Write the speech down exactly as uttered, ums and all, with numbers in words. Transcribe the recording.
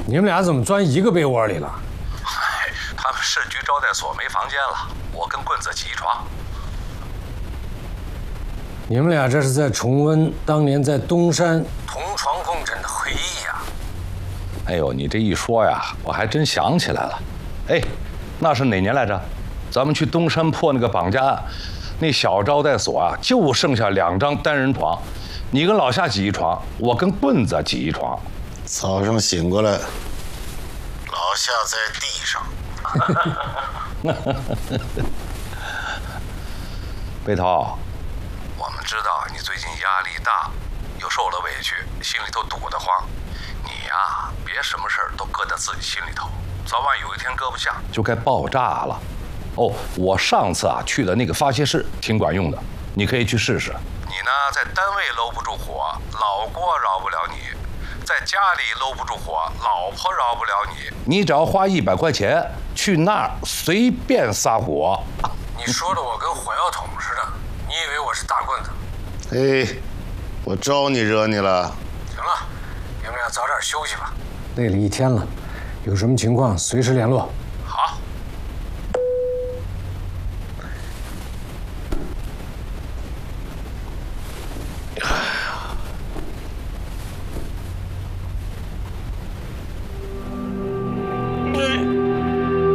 你们俩怎么钻一个被窝里了？ 嗨，他们市局招待所没房间了，我跟棍子挤一床。 你们俩这是在重温当年在东山同床共枕的回忆呀！哎呦，你这一说呀，我还真想起来了。哎，那是哪年来着？咱们去东山破那个绑架案，那小招待所啊，就剩下两张单人床，你跟老夏挤一床，我跟棍子挤一床。 早上醒过来，老夏在地上。 北涛，我们知道你最近压力大，又受了委屈，心里头堵得慌。你呀，别什么事儿都搁在自己心里头，早晚有一天搁不下，就该爆炸了。哦，我上次啊去的那个发泄室挺管用的，你可以去试试。你呢，在单位搂不住火，老郭饶不了你；在家里搂不住火，老婆饶不了你。你只要花一百块钱去那儿随便撒火。 你说的我跟火药桶似的，你以为我是大棍子？ 哎，我招你惹你了？ 行了，你们俩早点休息吧，累了一天了，有什么情况随时联络。